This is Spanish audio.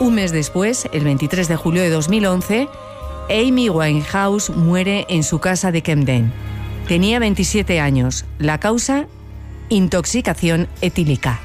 Un mes después, el 23 de julio de 2011, Amy Winehouse muere en su casa de Camden. Tenía 27 años. La causa: intoxicación etílica.